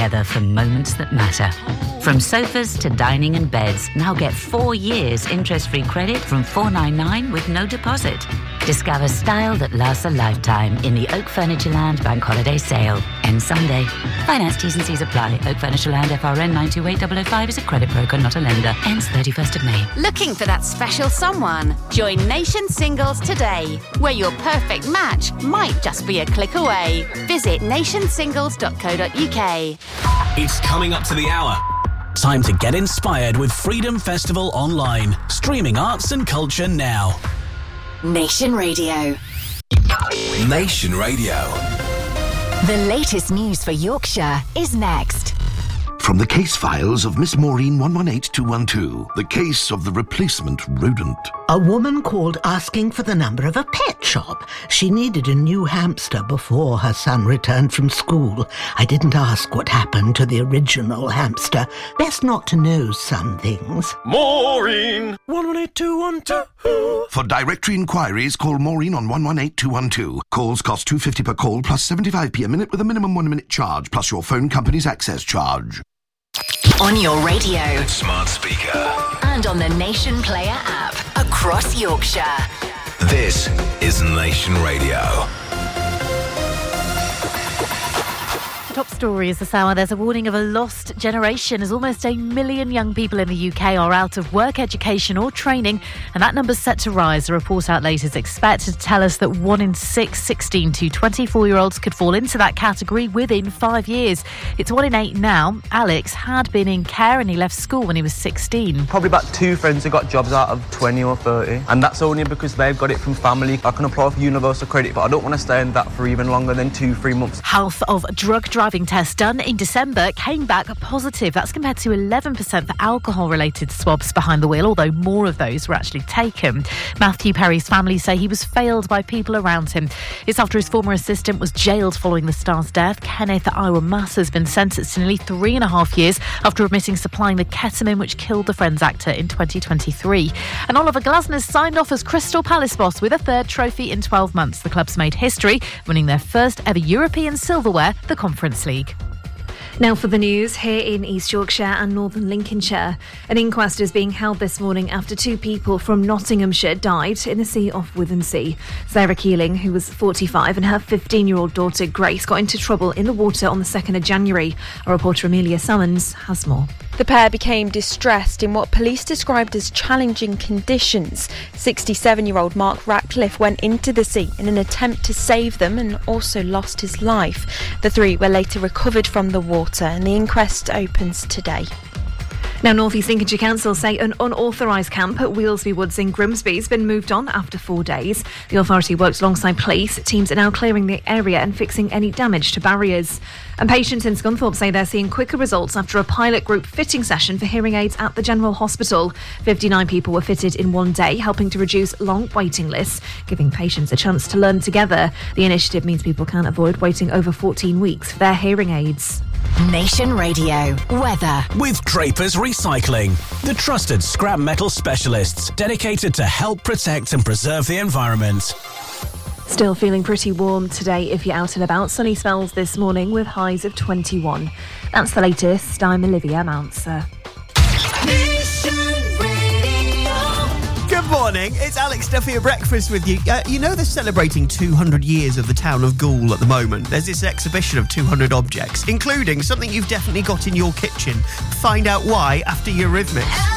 together for moments that matter. From sofas to dining and beds, now get 4 years interest-free credit from $499 with no deposit. Discover style that lasts a lifetime in the Oak Furnitureland Bank Holiday Sale. Ends Sunday. Finance T's and C's apply. Oak Furnitureland FRN 928005 is a credit broker, not a lender. Ends 31st of May. Looking for that special someone? Join Nation Singles today, where your perfect match might just be a click away. Visit nationsingles.co.uk. It's coming up to the hour. Time to get inspired with Freedom Festival Online. Streaming arts and culture now. Nation Radio. Nation Radio. The latest news for Yorkshire is next. From the case files of Miss Maureen 118212, the case of the replacement rodent. A woman called asking for the number of a pet shop. She needed a new hamster before her son returned from school. I didn't ask what happened to the original hamster. Best not to know some things. Maureen 118212. For directory inquiries, call Maureen on 118212. Calls cost £2.50 per call plus 75p a minute with a minimum 1 minute charge plus your phone company's access charge. On your radio, Smart speaker, and on the Nation Player app across Yorkshire. this is Nation Radio. Top story is this hour. There's a warning of a lost generation as almost 1 million young people in the UK are out of work, education or training, and that number's set to rise. The report outlet is expected to tell us that 1 in 6 16 to 24-year-olds could fall into that category within 5 years. It's 1 in 8 now. Alex had been in care and he left school when he was 16. Probably about 2 friends who got jobs out of 20 or 30, and that's only because they've got it from family. I can apply for universal credit, but I don't want to stay in that for even longer than 2-3 months. Half of drug driving tests done in December came back positive. That's compared to 11% for alcohol-related swabs behind the wheel, although more of those were actually taken. Matthew Perry's family say he was failed by people around him. It's after his former assistant was jailed following the star's death. Kenneth Iwamasa has been sentenced to nearly 3.5 years after admitting supplying the ketamine which killed the Friends actor in 2023. And Oliver Glasner's signed off as Crystal Palace boss with a 3rd trophy in 12 months. The club's made history, winning their first ever European silverware, the Conference League. Now for the news here in East Yorkshire and Northern Lincolnshire. An inquest is being held this morning after 2 people from Nottinghamshire died in the sea off Withensea. Sarah Keeling, who was 45, and her 15-year-old daughter Grace got into trouble in the water on the 2nd of January. Our reporter Amelia Summons has more. The pair became distressed in what police described as challenging conditions. 67-year-old Mark Ratcliffe went into the sea in an attempt to save them and also lost his life. The 3 were later recovered from the water and the inquest opens today. Now, North East Lincolnshire Council say an unauthorised camp at Wheelsby Woods in Grimsby has been moved on after 4 days. The authority worked alongside police. Teams are now clearing the area and fixing any damage to barriers. And patients in Scunthorpe say they're seeing quicker results after a pilot group fitting session for hearing aids at the General Hospital. 59 people were fitted in 1 day, helping to reduce long waiting lists, giving patients a chance to learn together. The initiative means people can avoid waiting over 14 weeks for their hearing aids. Nation Radio. Weather. With Drapers Recycling, the trusted scrap metal specialists dedicated to help protect and preserve the environment. Still feeling pretty warm today if you're out and about. Sunny spells this morning with highs of 21. That's the latest. I'm Olivia Mounser. Good morning, it's Alex Duffy at breakfast with you. You know they're celebrating 200 years of the town of Goole at the moment. There's this exhibition of 200 objects, including something you've definitely got in your kitchen. Find out why after Eurythmics.